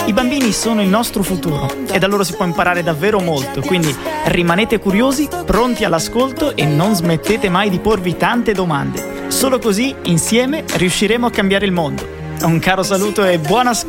I bambini sono il nostro futuro e da loro si può imparare davvero molto, quindi rimanete curiosi, pronti all'ascolto e non smettete mai di porvi tante domande. Solo così, insieme, riusciremo a cambiare il mondo. Un caro saluto e buon ascolto!